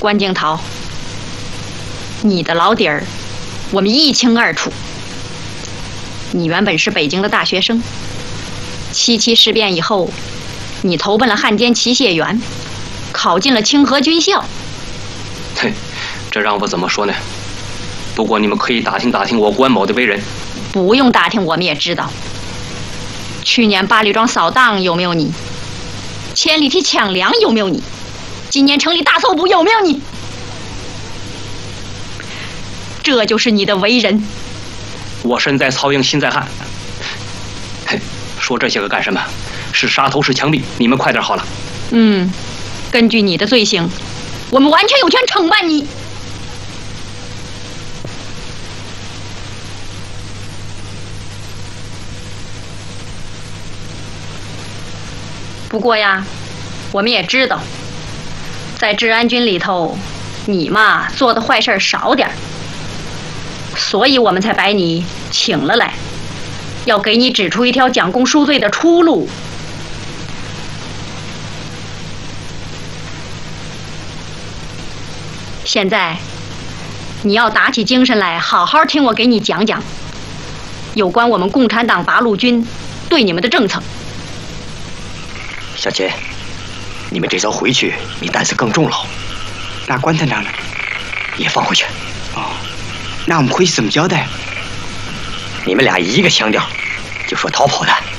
关敬涛，你的老底儿我们一清二楚。你原本是北京的大学生，77事变以后，你投奔了汉奸齐燮元，考进了清河军校。 嘿，这让我怎么说呢？不过你们可以打听打听我关某的为人。 不用打听，我们也知道。去年八里庄扫荡有没有你？千里堤抢粮有没有你？今年城里大搜捕有没有你？这就是你的为人。 我身在曹营心在汉。嘿，说这些个干什么？是杀头是枪毙，你们快点好了。 根据你的罪行，我们完全有权惩办你。不过呀，我们也知道，在治安军里头，你嘛做的坏事少点儿，所以我们才把你请了来，要给你指出一条讲功赎罪的出路。现在，你要打起精神来，好好听我给你讲讲有关我们共产党八路军对你们的政策。 小钱，你们这遭回去，比担子更重了。 那关探长呢？ 也放回去。 哦，那我们回去怎么交代？ 你们俩一个腔调，就说逃跑的。